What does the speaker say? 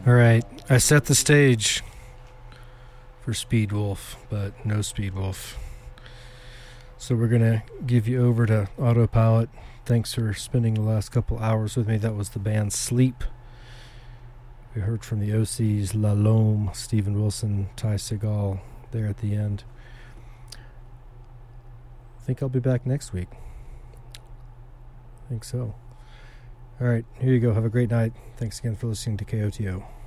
All right, I set the stage for Speedwolf, but no Speedwolf. So we're going to give you over to Autopilot. Thanks for spending the last couple hours with me. That was the band Sleep. We heard from the OCs, La Lome, Steven Wilson, Ty Segall there at the end. I think I'll be back next week. I think so. All right, here you go. Have a great night. Thanks again for listening to KOTO.